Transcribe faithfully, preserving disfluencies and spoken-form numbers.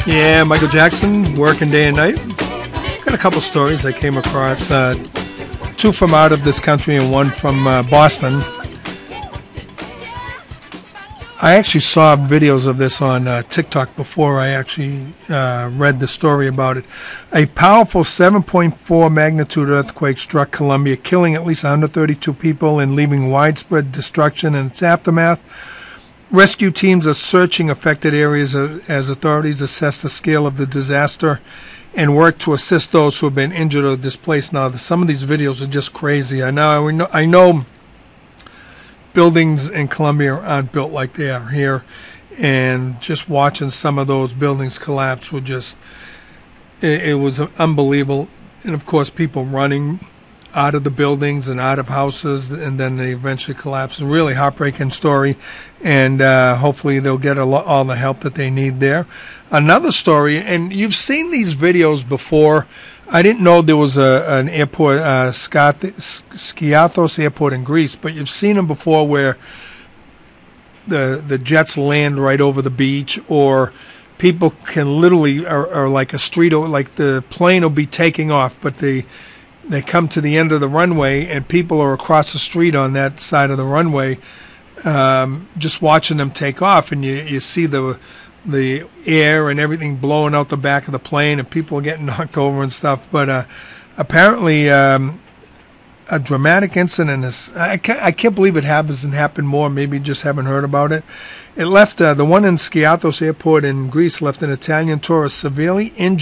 Yeah, Michael Jackson, working day and night. Got a couple stories I came across. Uh, two from out of this country and one from uh, Boston. I actually saw videos of this on uh, TikTok before I actually uh, read the story about it. A powerful seven point four magnitude earthquake struck Colombia, killing at least one hundred thirty-two people and leaving widespread destruction in its aftermath. Rescue teams are searching affected areas as authorities assess the scale of the disaster and work to assist those who have been injured or displaced. Now, some of these videos are just crazy. I know, I know, I know buildings in Colombia aren't built like they are here, and just watching some of those buildings collapse were just, it, it was unbelievable. And, of course, people running out of the buildings and out of houses, and then they eventually collapse. A really heartbreaking story, and uh, hopefully they'll get a lo- all the help that they need there. Another story, and you've seen these videos before. I didn't know there was a an airport, uh, Skiathos Airport in Greece, but you've seen them before where the the jets land right over the beach, or people can literally, or, or like a street, or like the plane will be taking off, but the They come to the end of the runway, and people are across the street on that side of the runway, um, just watching them take off, and you, you see the the air and everything blowing out the back of the plane, and people are getting knocked over and stuff. But uh, apparently, um, a dramatic incident is. I can't, I can't believe it hasn't happened more. Maybe just haven't heard about it. It left uh, the one in Skiathos Airport in Greece left an Italian tourist severely injured.